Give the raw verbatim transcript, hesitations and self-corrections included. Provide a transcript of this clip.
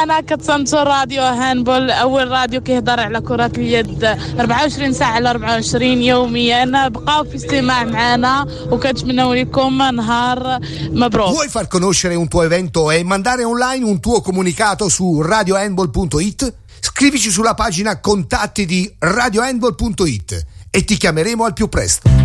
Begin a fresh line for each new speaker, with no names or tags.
أنا كتصنصو راديو هاندبول أول راديو كيهضر على كرة اليد أربعة وعشرين ساعة على أربعة وعشرين يوميا. بقاو في استماع معنا وكنتمنوا لكم نهار مبروك.
Vuoi far conoscere un tuo evento e mandare online un tuo comunicato su radio handball punto it? Scrivici sulla pagina contatti di radio handball punto it e ti chiameremo al più presto.